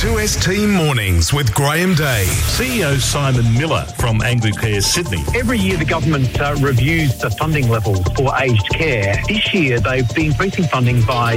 2ST Mornings with Graham Day. CEO Simon Miller from Anglicare Sydney. Every year the government reviews the funding levels for aged care. This year they've been increasing funding by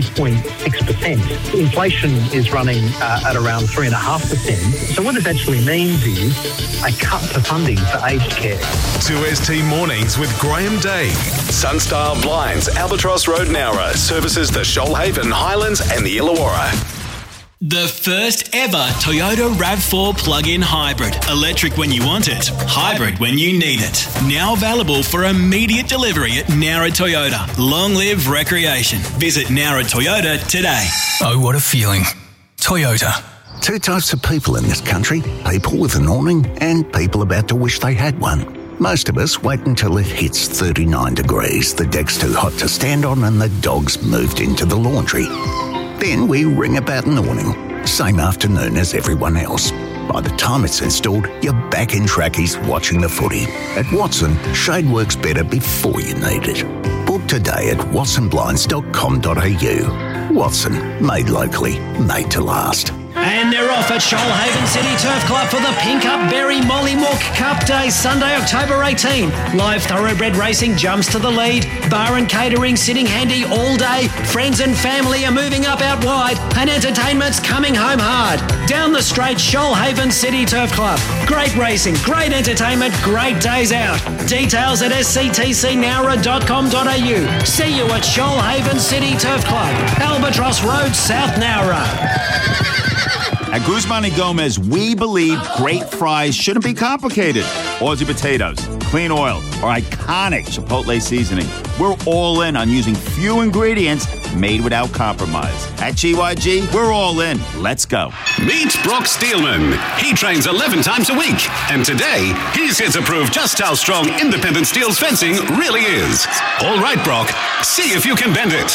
2.6%. Inflation is running at around 3.5%. So what this actually means is a cut to funding for aged care. 2ST Mornings with Graham Day. Sunstar Blinds, Albatross Road, Nowra, services the Shoalhaven, Highlands and the Illawarra. The first ever Toyota RAV4 plug-in hybrid. Electric when you want it, hybrid when you need it. Now available for immediate delivery at Nowra Toyota. Long live recreation. Visit Nowra Toyota today. Oh, what a feeling. Toyota. Two types of people in this country. People with an awning and people about to wish they had one. Most of us wait until it hits 39 degrees, the deck's too hot to stand on and the dog's moved into the laundry. Then we ring about an awning, same afternoon as everyone else. By the time it's installed, you're back in trackies watching the footy. At Watson, shade works better before you need it. Book today at watsonblinds.com.au. Watson, made locally, made to last. And they're off at Shoalhaven City Turf Club for the Pink Up Berry Mollymook Cup Day, Sunday, October 18. Live thoroughbred racing jumps to the lead. Bar and catering sitting handy all day. Friends and family are moving up out wide. And entertainment's coming home hard. Down the straight, Shoalhaven City Turf Club. Great racing, great entertainment, great days out. Details at sctcnowra.com.au. See you at Shoalhaven City Turf Club, Albatross Road, South Nowra. At Guzman y Gomez, we believe great fries shouldn't be complicated. Aussie potatoes, clean oil, or iconic Chipotle seasoning. We're all in on using few ingredients made without compromise. At GYG, we're all in. Let's go. Meet Brock Steelman. He trains 11 times a week. And today, he's here to prove just how strong independent steel's fencing really is. All right, Brock, see if you can bend it.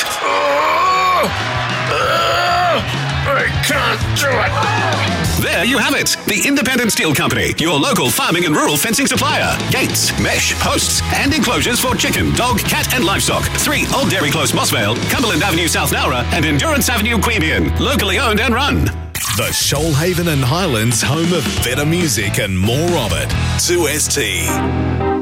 I can't do it. There you have it. The Independent Steel Company, your local farming and rural fencing supplier. Gates, mesh, posts, and enclosures for chicken, dog, cat, and livestock. 3 Old Dairy Close, Mossvale, Cumberland Avenue, South Nowra, and Endurance Avenue, Queanbeyan. Locally owned and run. The Shoalhaven and Highlands, home of better music and more of it. 2ST.